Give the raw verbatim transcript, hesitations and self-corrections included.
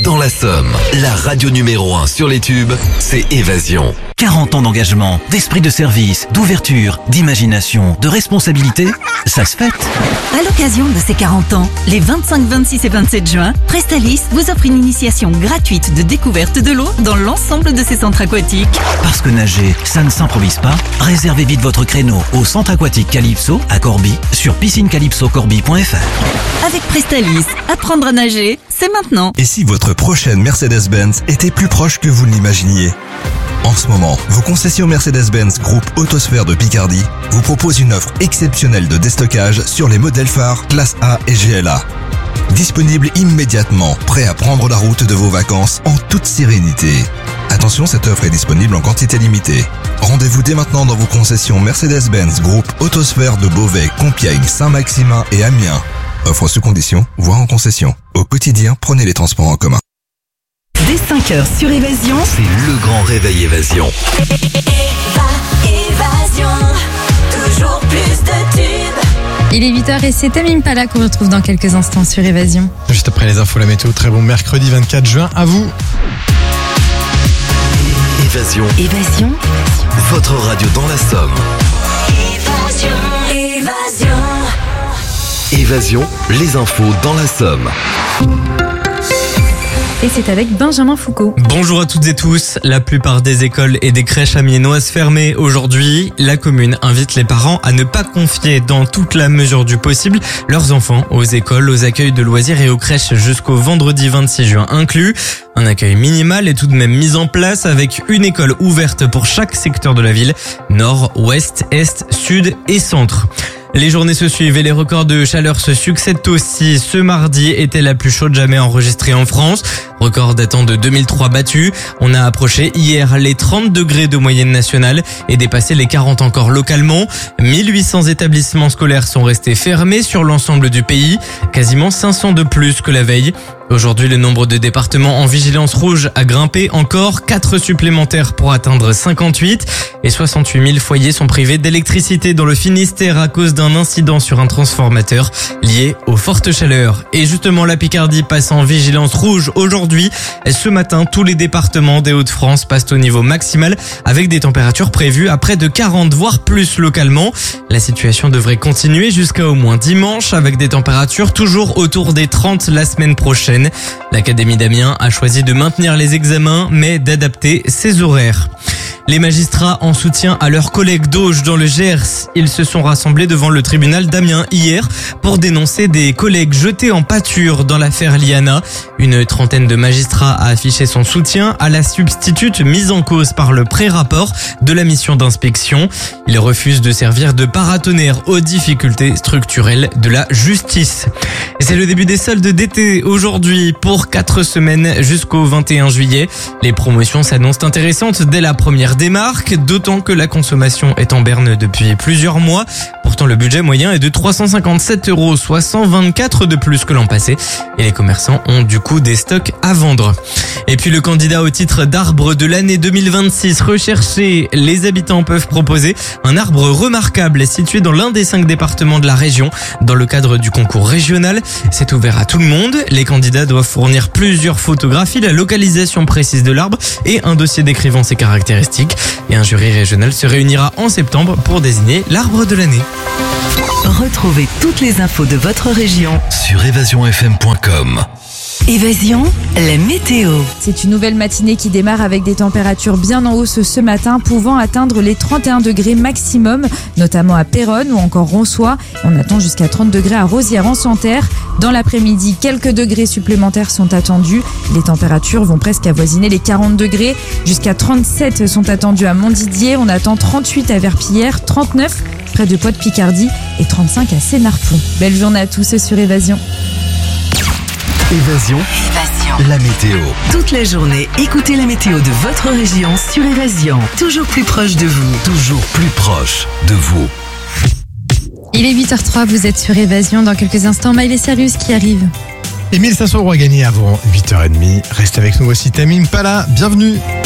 dans la Somme. La radio numéro un sur les tubes, c'est Évasion. quarante ans d'engagement, d'esprit de service, d'ouverture, d'imagination, de responsabilité, ça se fête. À l'occasion de ces quarante ans, les vingt-cinq, vingt-six et vingt-sept juin, Prestalis vous offre une initiation gratuite de découverte de l'eau dans l'ensemble de ses centres aquatiques. Parce que nager, ça ne s'improvise pas. Réservez vite votre créneau au centre aquatique Calypso à Corbie sur piscine calypso corbie point f r. Avec Prestalis, apprendre à nager, c'est maintenant. Et si votre prochaine Mercedes-Benz était plus proche que vous ne l'imaginiez ? En ce moment, vos concessions Mercedes-Benz Groupe Autosphère de Picardie vous proposent une offre exceptionnelle de déstockage sur les modèles phares classe A et G L A. Disponible immédiatement, prêt à prendre la route de vos vacances en toute sérénité. Attention, cette offre est disponible en quantité limitée. Rendez-vous dès maintenant dans vos concessions Mercedes-Benz Groupe Autosphère de Beauvais, Compiègne, Saint-Maximin et Amiens. Offre sous condition, voire en concession. Au quotidien, prenez les transports en commun. Dès cinq heures sur Évasion, C'est le grand réveil Évasion. Évasion, toujours plus de tubes. Il est huit heures et c'est Tame Impala qu'on retrouve dans quelques instants sur Évasion. Juste après les infos, la météo, très bon mercredi vingt-quatre juin à vous. Évasion, Évasion, votre radio dans la Somme. Évasion, évasion. Évasion, les infos dans la Somme. Et c'est avec Benjamin Foucault. Bonjour à toutes et tous. La plupart des écoles et des crèches amiénoises fermées aujourd'hui. La commune invite les parents à ne pas confier dans toute la mesure du possible leurs enfants aux écoles, aux accueils de loisirs et aux crèches jusqu'au vendredi vingt-six juin inclus. Un accueil minimal est tout de même mis en place avec une école ouverte pour chaque secteur de la ville. Nord, ouest, est, sud et centre. Les journées se suivent et les records de chaleur se succèdent aussi. Ce mardi était la plus chaude jamais enregistrée en France. Record datant de deux mille trois battu. On a approché hier les trente degrés de moyenne nationale et dépassé les quarante encore localement. mille huit cents établissements scolaires sont restés fermés sur l'ensemble du pays. Quasiment cinq cents de plus que la veille. Aujourd'hui, le nombre de départements en vigilance rouge a grimpé encore, quatre supplémentaires pour atteindre cinquante-huit et soixante-huit mille foyers sont privés d'électricité dans le Finistère à cause d'un incident sur un transformateur lié aux fortes chaleurs. Et justement, la Picardie passe en vigilance rouge aujourd'hui. Ce matin, tous les départements des Hauts-de-France passent au niveau maximal avec des températures prévues à près de quarante voire plus localement. La situation devrait continuer jusqu'à au moins dimanche avec des températures toujours autour des trente la semaine prochaine. L'Académie d'Amiens a choisi de maintenir les examens mais d'adapter ses horaires. Les magistrats en soutien à leurs collègues d'Auge dans le Gers, ils se sont rassemblés devant le tribunal d'Amiens hier pour dénoncer des collègues jetés en pâture dans l'affaire Liana. Une trentaine de magistrats a affiché son soutien à la substitute mise en cause par le pré-rapport de la mission d'inspection. Ils refusent de servir de paratonnerre aux difficultés structurelles de la justice. C'est le début des soldes d'été aujourd'hui pour quatre semaines jusqu'au vingt et un juillet. Les promotions s'annoncent intéressantes dès la première des marques, d'autant que la consommation est en berne depuis plusieurs mois. Pourtant, le budget moyen est de trois cent cinquante-sept euros, soit cent vingt-quatre de plus que l'an passé. Et les commerçants ont du coup des stocks à vendre. Et puis le candidat au titre d'arbre de l'année deux mille vingt-six recherché, les habitants peuvent proposer un arbre remarquable situé dans l'un des cinq départements de la région. Dans le cadre du concours régional, c'est ouvert à tout le monde. Les candidats doivent fournir plusieurs photographies, la localisation précise de l'arbre et un dossier décrivant ses caractéristiques. Et un jury régional se réunira en septembre pour désigner l'arbre de l'année. retrouvez toutes les infos de votre région. Sur évasion f m point com. Évasion, la météo. C'est une nouvelle matinée qui démarre avec des températures bien en hausse ce matin, pouvant atteindre les trente et un degrés maximum, notamment à Péronne ou encore Ronsois. On attend jusqu'à trente degrés à Rosières-en-Santerre. Dans l'après-midi, quelques degrés supplémentaires sont attendus. Les températures vont presque avoisiner les quarante degrés. Jusqu'à trente-sept sont attendus à Montdidier. On attend trente-huit à Verpillière, trente-neuf près de Poix-de-Picardie et trente-cinq à Sénarpont. Belle journée à tous sur Évasion. Évasion, Évasion. la météo. Toute la journée, écoutez la météo de votre région sur Évasion. Toujours plus proche de vous. Toujours plus proche de vous. Il est huit heures trois, vous êtes sur Évasion. Dans quelques instants, Miley Cyrus qui arrive. Et mille cinq cents euros à gagner avant huit heures trente. Reste avec nous, voici Tame Impala. Bienvenue.